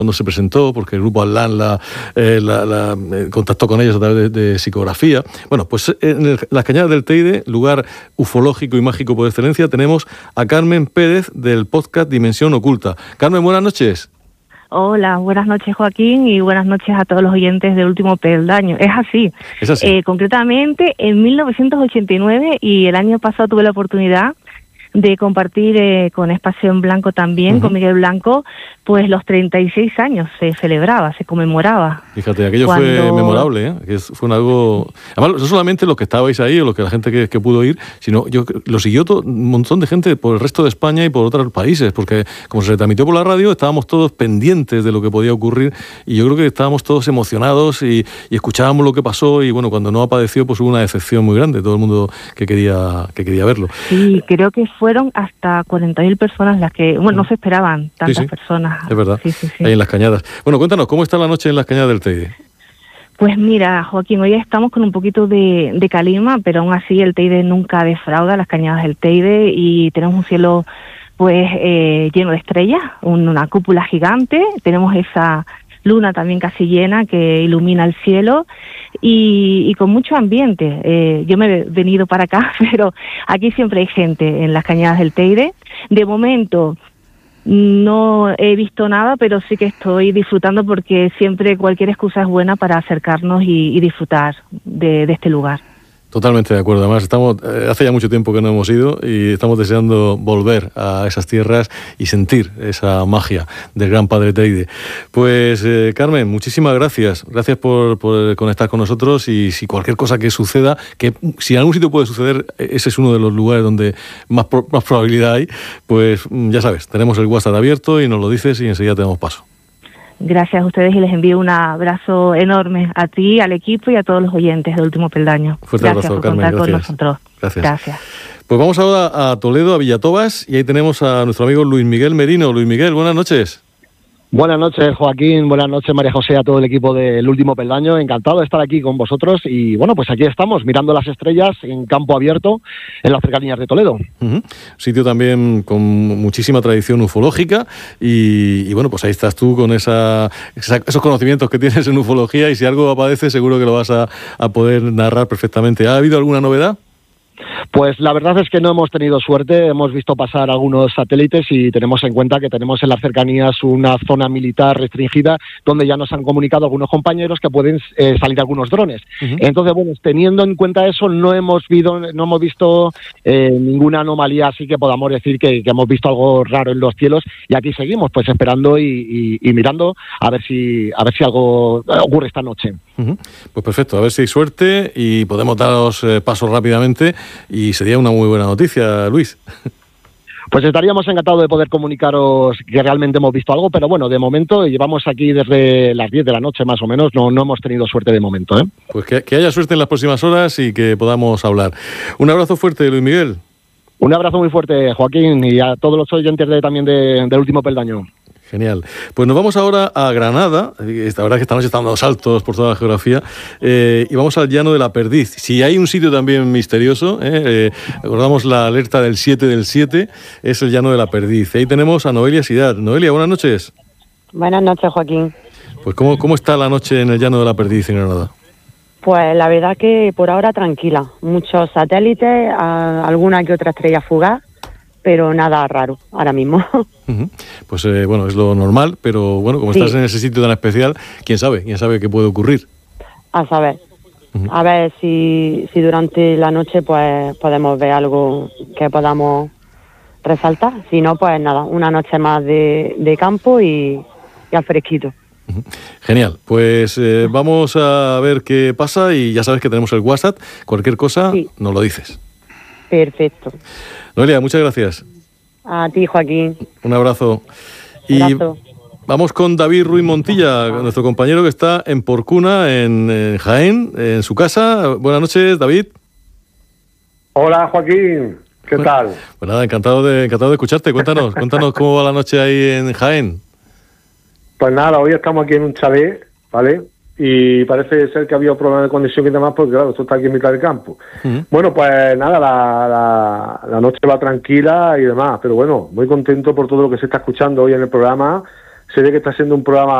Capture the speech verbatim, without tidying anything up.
cuando se presentó, porque el grupo Atlan la, eh, la, la, eh, contactó con ellos a través de, de psicografía. Bueno, pues en, el, en las Cañadas del Teide, lugar ufológico y mágico por excelencia, tenemos a Carmen Pérez del podcast Dimensión Oculta. Carmen, buenas noches. Hola, buenas noches, Joaquín, y buenas noches a todos los oyentes de Último Peldaño. Es así. Es así. Eh, concretamente, en mil novecientos ochenta y nueve, y el año pasado tuve la oportunidad de compartir eh, con Espacio en Blanco también, uh-huh. con Miguel Blanco, pues los treinta y seis años se celebraba, se conmemoraba. Fíjate, aquello Cuando... fue memorable, ¿eh? Que fue un algo... Además, no solamente los que estabais ahí o los que la gente que, que pudo ir, sino yo lo siguió todo, un montón de gente por el resto de España y por otros países, porque como se retransmitió por la radio, estábamos todos pendientes de lo que podía ocurrir y yo creo que estábamos todos emocionados y, y escuchábamos lo que pasó y bueno, cuando no apareció, pues hubo una decepción muy grande, todo el mundo que quería, que quería verlo. Sí, creo que fueron hasta cuarenta mil personas las que, bueno, no se esperaban tantas sí, sí. personas. Es verdad, sí, sí, sí. ahí en las Cañadas. Bueno, cuéntanos, ¿cómo está la noche en las Cañadas del Teide? Pues mira, Joaquín, hoy estamos con un poquito de, de calima, pero aún así el Teide nunca defrauda, las Cañadas del Teide, y tenemos un cielo pues eh, lleno de estrellas, un, una cúpula gigante, tenemos esa luna también casi llena que ilumina el cielo y, y con mucho ambiente. Eh, yo me he venido para acá, pero aquí siempre hay gente en las Cañadas del Teide. De momento no he visto nada, pero sí que estoy disfrutando porque siempre cualquier excusa es buena para acercarnos y, y disfrutar de, de este lugar. Totalmente de acuerdo. Además, estamos eh, hace ya mucho tiempo que no hemos ido y estamos deseando volver a esas tierras y sentir esa magia del Gran Padre Teide. Pues, eh, Carmen, muchísimas gracias. Gracias por, por conectar con nosotros y si cualquier cosa que suceda, que si en algún sitio puede suceder, ese es uno de los lugares donde más, pro, más probabilidad hay, pues ya sabes, tenemos el WhatsApp abierto y nos lo dices y enseguida tenemos paso. Gracias a ustedes y les envío un abrazo enorme a ti, al equipo y a todos los oyentes de Último Peldaño. Fuerte gracias abrazo, por Carmen, contar gracias. con nosotros. Gracias. Gracias. Pues vamos ahora a Toledo, a Villatobas, y ahí tenemos a nuestro amigo Luis Miguel Merino. Luis Miguel, buenas noches. Buenas noches, Joaquín, buenas noches, María José, a todo el equipo del Último Peldaño. Encantado de estar aquí con vosotros y, bueno, pues aquí estamos, mirando las estrellas en campo abierto en las cercanías de Toledo. Uh-huh. Sitio también con muchísima tradición ufológica y, y bueno, pues ahí estás tú con esa, esa, esos conocimientos que tienes en ufología y si algo aparece seguro que lo vas a, a poder narrar perfectamente. ¿Ha habido alguna novedad? Pues la verdad es que no hemos tenido suerte, hemos visto pasar algunos satélites y tenemos en cuenta que tenemos en las cercanías una zona militar restringida donde ya nos han comunicado algunos compañeros que pueden eh, salir algunos drones. Uh-huh. Entonces, bueno, teniendo en cuenta eso, no hemos visto, no hemos visto eh, ninguna anomalía así que podamos decir que, que hemos visto algo raro en los cielos y aquí seguimos pues esperando y, y, y mirando a ver si a ver si algo ocurre esta noche. Uh-huh. Pues perfecto, a ver si hay suerte y podemos daros eh, pasos rápidamente y sería una muy buena noticia, Luis. Pues estaríamos encantados de poder comunicaros que realmente hemos visto algo, pero bueno, de momento llevamos aquí desde las diez de la noche más o menos, no, no hemos tenido suerte de momento, ¿eh? Pues que, que haya suerte en las próximas horas y que podamos hablar. Un abrazo fuerte, Luis Miguel. Un abrazo muy fuerte, Joaquín, y a todos los oyentes de, también de, del Último Peldaño. Genial. Pues nos vamos ahora a Granada. La verdad es que esta noche están dando saltos por toda la geografía. Eh, y vamos al Llano de la Perdiz. Si hay un sitio también misterioso, eh, eh, recordamos la alerta del siete del siete, es el Llano de la Perdiz. Ahí tenemos a Noelia Sidad. Noelia, buenas noches. Buenas noches, Joaquín. Pues ¿cómo, cómo está la noche en el Llano de la Perdiz en Granada? Pues la verdad que por ahora tranquila. Muchos satélites, a, alguna que otra estrella fugaz, pero nada raro ahora mismo. Uh-huh. Pues eh, bueno, es lo normal, pero bueno, como sí. Estás en ese sitio tan especial, quién sabe, quién sabe qué puede ocurrir. A saber, uh-huh. a ver si, si durante la noche pues podemos ver algo que podamos resaltar. Si no, pues nada, una noche más de, de campo y, y al fresquito. Uh-huh. Genial, pues eh, vamos a ver qué pasa y ya sabes que tenemos el WhatsApp, cualquier cosa sí. nos lo dices. Perfecto. Noelia, muchas gracias. A ti, Joaquín. Un abrazo. Un y abrazo. Vamos con David Ruiz Montilla, nuestro compañero que está en Porcuna, en, en Jaén, en su casa. Buenas noches, David. Hola, Joaquín. ¿Qué bueno, tal? Pues nada, encantado de, encantado de escucharte. Cuéntanos, cuéntanos cómo va la noche ahí en Jaén. Pues nada, hoy estamos aquí en un chalet, ¿vale? Y parece ser que había problemas de conexión y demás, porque claro, esto está aquí en mitad del campo. Uh-huh. Bueno, pues nada, la, la, la noche va tranquila y demás, pero bueno, muy contento por todo lo que se está escuchando hoy en el programa. se ve que está siendo un programa